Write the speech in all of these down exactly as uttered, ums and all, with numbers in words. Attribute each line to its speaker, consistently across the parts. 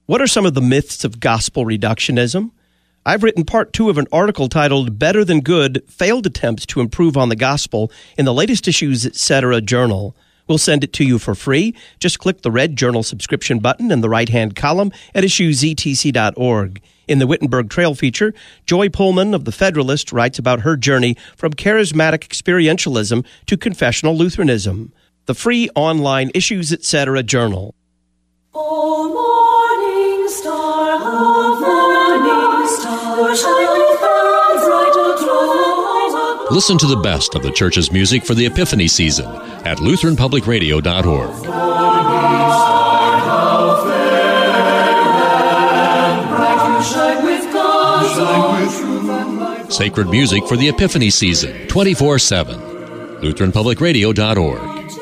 Speaker 1: What are some of the myths of gospel reductionism? I've written part two of an article titled Better Than Good, Failed Attempts to Improve on the Gospel in the latest Issues, et cetera journal. We'll send it to you for free. Just click the red journal subscription button in the right-hand column at issues e t c dot org. In the Wittenberg Trail feature, Joy Pullman of The Federalist writes about her journey from charismatic experientialism to confessional Lutheranism. The free online Issues, et cetera journal.
Speaker 2: O morning star, O morning star, shine from bright above.
Speaker 3: Listen to the best of the church's music for the Epiphany season at lutheran public radio dot org. Sacred music for the Epiphany season, twenty-four seven. lutheran public radio dot org.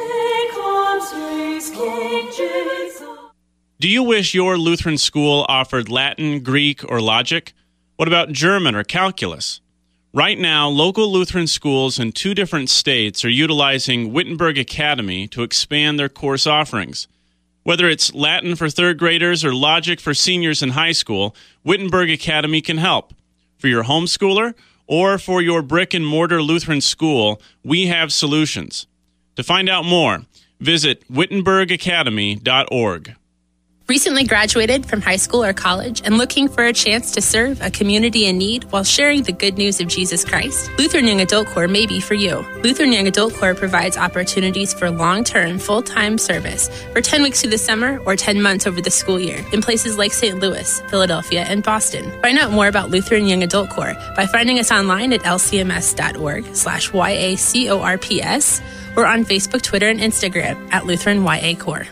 Speaker 4: Do you wish your Lutheran school offered Latin, Greek, or logic? What about German or calculus? Right now, local Lutheran schools in two different states are utilizing Wittenberg Academy to expand their course offerings. Whether it's Latin for third graders or logic for seniors in high school, Wittenberg Academy can help. For your homeschooler or for your brick-and-mortar Lutheran school, we have solutions. To find out more, visit wittenberg academy dot org.
Speaker 5: Recently graduated from high school or college and looking for a chance to serve a community in need while sharing the good news of Jesus Christ? Lutheran Young Adult Corps may be for you. Lutheran Young Adult Corps provides opportunities for long-term, full-time service for ten weeks through the summer or ten months over the school year in places like Saint Louis, Philadelphia, and Boston. Find out more about Lutheran Young Adult Corps by finding us online at l c m s dot org slash y a c o r p s or on Facebook, Twitter, and Instagram at Lutheran Y A Corps.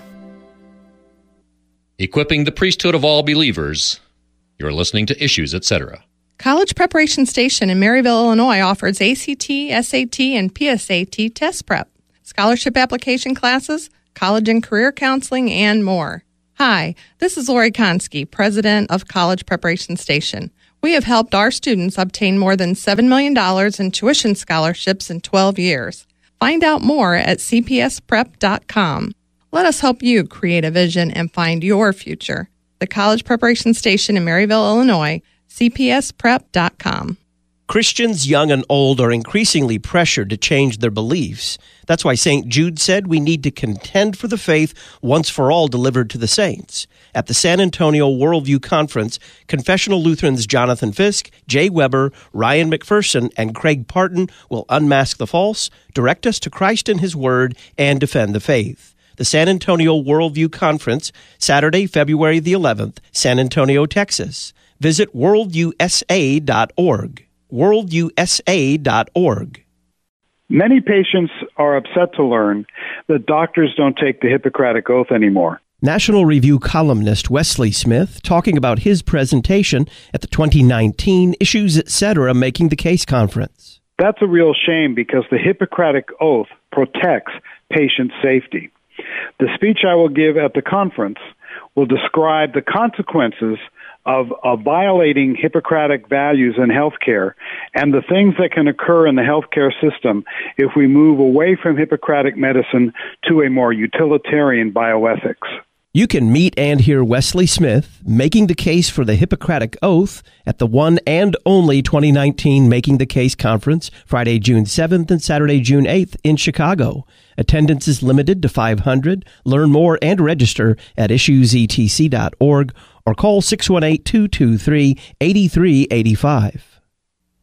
Speaker 3: Equipping the priesthood of all believers. You're listening to Issues, et cetera.
Speaker 6: College Preparation Station in Maryville, Illinois offers A C T, S A T, and P S A T test prep, scholarship application classes, college and career counseling, and more. Hi, this is Lori Konski, president of College Preparation Station. We have helped our students obtain more than seven million dollars in tuition scholarships in twelve years. Find out more at c p s prep dot com. Let us help you create a vision and find your future. The College Preparation Station in Maryville, Illinois, c p s prep dot com.
Speaker 1: Christians, young and old, are increasingly pressured to change their beliefs. That's why Saint Jude said we need to contend for the faith once for all delivered to the saints. At the San Antonio Worldview Conference, Confessional Lutherans Jonathan Fisk, Jay Weber, Ryan McPherson, and Craig Parton will unmask the false, direct us to Christ and His Word, and defend the faith. The San Antonio Worldview Conference, Saturday, February the eleventh, San Antonio, Texas. Visit world u s a dot org. world u s a dot org.
Speaker 7: Many patients are upset to learn that doctors don't take the Hippocratic Oath anymore.
Speaker 1: National Review columnist Wesley Smith talking about his presentation at the twenty nineteen Issues, et cetera Making the Case Conference.
Speaker 7: That's a real shame because the Hippocratic Oath protects patient safety. The speech I will give at the conference will describe the consequences of, of violating Hippocratic values in healthcare and the things that can occur in the healthcare system if we move away from Hippocratic medicine to a more utilitarian bioethics.
Speaker 1: You can meet and hear Wesley Smith making the case for the Hippocratic Oath at the one and only twenty nineteen Making the Case Conference, Friday, June seventh and Saturday, June eighth in Chicago. Attendance is limited to five hundred. Learn more and register at issues e t c dot org or call six one eight, two two three, eight three eight five.